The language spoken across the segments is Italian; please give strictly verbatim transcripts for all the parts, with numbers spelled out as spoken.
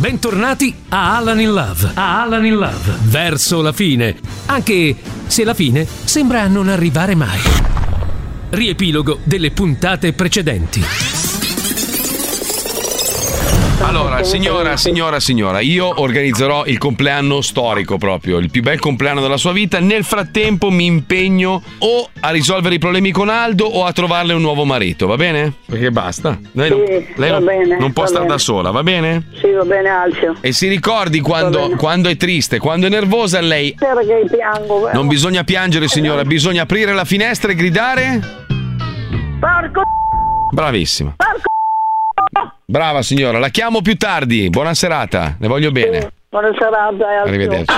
Bentornati a Alan in Love. A Alan in Love. Verso la fine. Anche se la fine sembra non arrivare mai. Riepilogo delle puntate precedenti. Allora, signora, signora, signora, io organizzerò il compleanno storico proprio, il più bel compleanno della sua vita. Nel frattempo mi impegno o a risolvere i problemi con Aldo o a trovarle un nuovo marito, va bene? Perché basta. Lei sì, non, lei va non, bene, non può va stare bene. da sola, va bene? Sì, va bene, Alcio. E si ricordi quando, quando è triste, quando è nervosa, lei... Spero che piango, vero? Non bisogna piangere, signora, bisogna aprire la finestra e gridare... Porco! Bravissima. Porco! Brava signora, la chiamo più tardi. Buona serata, le voglio bene. Sì, buona serata, Alcio. Arrivederci.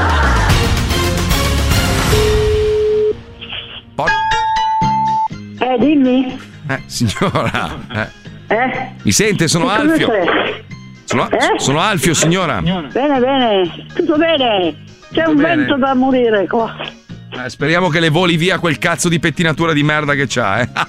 Por- Eh, dimmi. eh, signora. Eh. Eh? Mi sente? Sono Che cosa Alfio. c'è? Sono, Eh? sono Alfio, signora. Bene, bene. Tutto bene. C'è Tutto un bene? vento da morire qua. Eh, speriamo che le voli via quel cazzo di pettinatura di merda che c'ha, eh.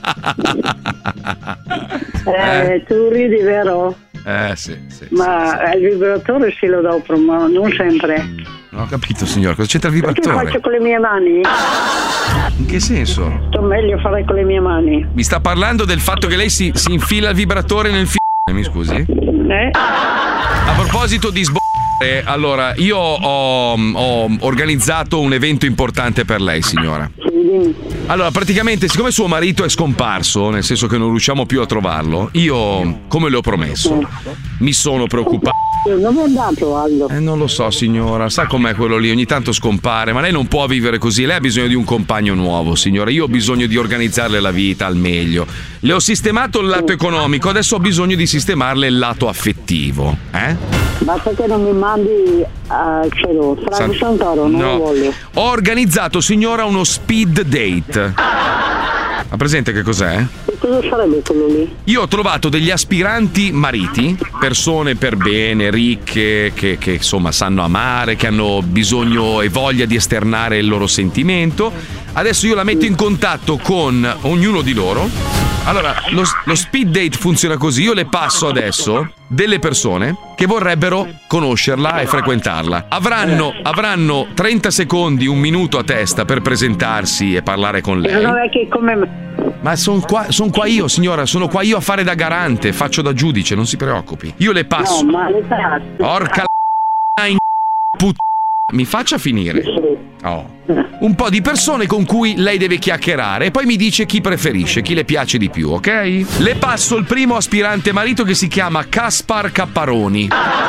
Eh, Eh. tu ridi, vero? Eh, sì, sì. Ma il vibratore sì lo do, ma non sempre. Non ho capito, signora. Cosa c'entra il Perché vibratore? faccio con le mie mani? In che senso? Sto meglio fare con le mie mani. Mi sta parlando del fatto che lei si, si infila il vibratore nel f***o, mi scusi? Eh? A proposito di sbo... allora, io ho, ho organizzato un evento importante per lei, signora. Sì, dimmi. Allora, praticamente, siccome suo marito è scomparso, nel senso che non riusciamo più a trovarlo, io, come le ho promesso, mi sono preoccupato. Non mi è andato, Aldo. Eh, non lo so, signora, sa com'è quello lì, ogni tanto scompare, ma lei non può vivere così, lei ha bisogno di un compagno nuovo, signora, io ho bisogno di organizzarle la vita al meglio. Le ho sistemato il lato economico, adesso ho bisogno di sistemarle il lato affettivo, eh? Basta che non mi mandi a cielo. Franco San- Santoro, non no. lo voglio. Ho organizzato, signora, uno speed date. Ha presente che cos'è? E cosa sarebbe quello lì? Io ho trovato degli aspiranti mariti, persone per bene, ricche, che, che insomma sanno amare, che hanno bisogno e voglia di esternare il loro sentimento. Adesso io la metto in contatto con ognuno di loro. Allora, lo, lo speed date funziona così, io le passo adesso delle persone che vorrebbero conoscerla e frequentarla. Avranno, avranno trenta secondi, un minuto a testa per presentarsi e parlare con lei. Non è che come me. Ma sono qua, son qua io, signora, sono qua io a fare da garante, faccio da giudice, non si preoccupi. Io le passo. No, ma le tazze. Porca la in put... Mi faccia finire. Oh. Un po' di persone con cui lei deve chiacchierare e poi mi dice chi preferisce, chi le piace di più, ok? Le passo il primo aspirante marito che si chiama Caspar Capparoni.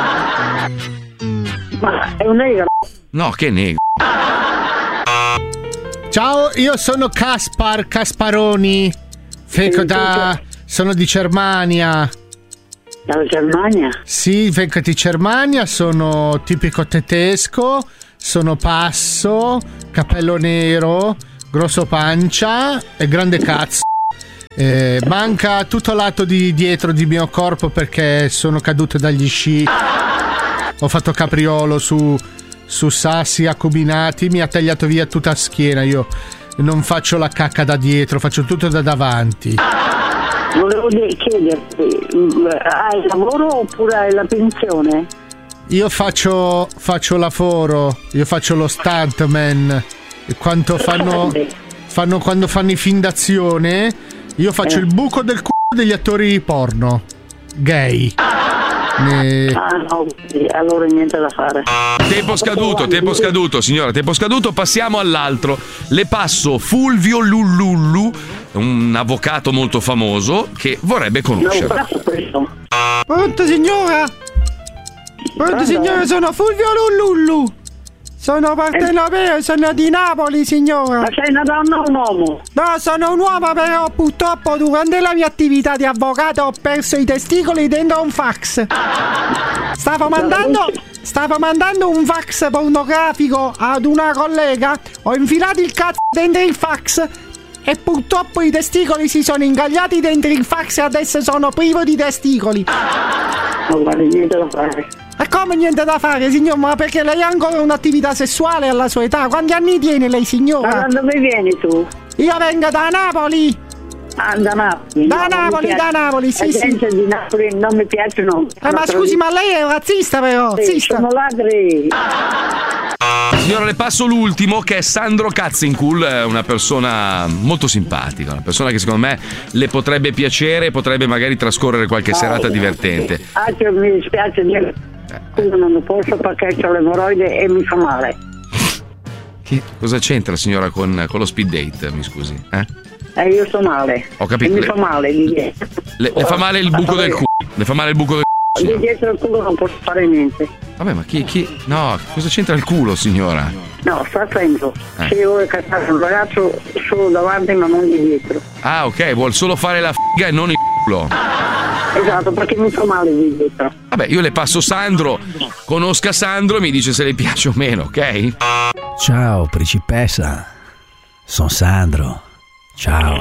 Ma è un negro. No, che negro. Ciao, io sono Caspar Casparoni. Vengo da... sono di Germania. Dalla Germania? Sì, vengo di Germania, sono tipico tedesco, sono passo, capello nero, grosso pancia e grande cazzo. Eh, manca tutto lato di dietro di mio corpo perché sono caduto dagli sci. Ho fatto capriolo su, su sassi acuminati, mi ha tagliato via tutta la schiena. Io non faccio la cacca da dietro, faccio tutto da davanti. Volevo chiederti, hai lavoro oppure hai la pensione? Io faccio faccio lavoro, io faccio lo stuntman. E quanto fanno fanno quando fanno i film d'azione, io faccio Eh. il buco del culo degli attori porno gay. Ne- Ah no, sì, allora niente da fare. Tempo scaduto, tempo scaduto, signora, tempo scaduto, passiamo all'altro. Le passo Fulvio Lullullu, un avvocato molto famoso che vorrebbe Non conoscerla. faccio questo. Pronto signora? Pronto signora, sono Fulvio Lullullu. Sono partenopeo, sono di Napoli signora. Ma sei una donna o un uomo? No, sono un uomo, però purtroppo durante la mia attività di avvocato ho perso i testicoli dentro un fax. Stavo mandando stavo mandando un fax pornografico ad una collega, ho infilato il cazzo dentro il fax e purtroppo i testicoli si sono incagliati dentro il fax e adesso sono privo di testicoli. Non vale niente da fare. E come niente da fare, signor? Ma perché lei ha ancora un'attività sessuale alla sua età? Quanti anni tiene lei, Ma signora? da dove vieni tu? Io vengo da Napoli. Ah, da Napoli. Da No, Napoli, non mi da piace. Napoli, sì, La sì. gente di Napoli non mi piacciono. Eh, ma scusi, ma lei è razzista però, Sì, razzista. sono ladri. Signora, le passo l'ultimo, che è Sandro Katzenkuhl, è una persona molto simpatica, una persona che secondo me le potrebbe piacere e potrebbe magari trascorrere qualche serata divertente. Ah, cioè, mi dispiace dire. Scusa, non lo posso perché ho l'emorroide e mi fa male. Che cosa c'entra, signora, con, con lo speed date, mi scusi? Eh? E io sto male. Ho capito. E mi Le- fa male di dietro. Le, le fa male il buco del culo. Le fa male il buco del culo, Di signora. dietro il culo non posso fare niente. Vabbè, ma chi, chi. No, cosa c'entra il culo, signora? No, sta attento. Eh. Se io vuoi casare un ragazzo solo davanti ma non di dietro. Ah, ok, vuol solo fare la figa e non il culo. Esatto, perché mi fa male di dietro. Vabbè, io le passo Sandro, conosca Sandro e mi dice se le piace o meno, ok? Ciao principessa, sono Sandro. Ciao,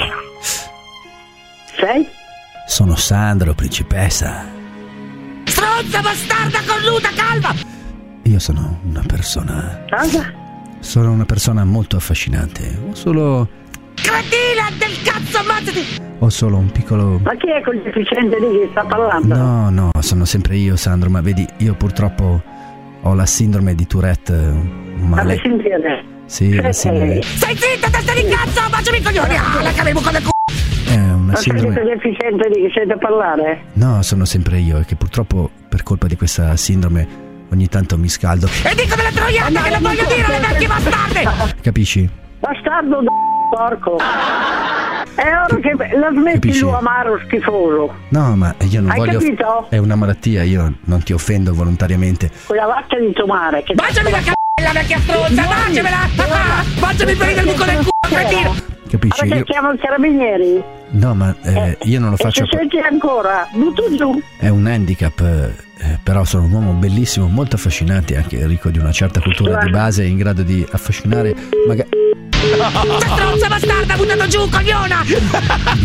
Sei? sono Sandro principessa. Stronza bastarda cornuta calva! Io sono una persona, Cosa? sono una persona molto affascinante. Ho solo, Cretina del cazzo, ammazzati! ho solo un piccolo... Ma chi è quel deficiente lì che sta parlando? No, no, sono sempre io Sandro, ma vedi, io purtroppo ho la sindrome di Tourette, un Ma male... che sentire? Sì, la sindrome... Stai zitta, testa di cazzo! Baciami i coglioni! Ah, la cavo con le c***o! È una Ma sei sindrome... quel deficiente lì che sente parlare? No, sono sempre io, è che purtroppo per colpa di questa sindrome ogni tanto mi scaldo. E dico delle troiate che non voglio dire alle vecchie bastarde! Capisci? Bastardo d***o, porco! È ora che la smetti Capisci? lui amaro schifoso. No, ma io non Hai voglio... capito? È una malattia, io non ti offendo volontariamente. Quella vacca di tomare che... Baciami la c***a, vecchia stronza! Baciamela! Ah, baciami il pelino del buco del c***o, cretino! Capisci? Allora Io... che chiamo i carabinieri? No, ma eh, io non lo E faccio... se senti ancora, butto giù. È un handicap, eh, però sono un uomo bellissimo, molto affascinante, anche ricco di una certa cultura di base, in grado di affascinare magari... Stronza bastarda, buttato giù, cogliona!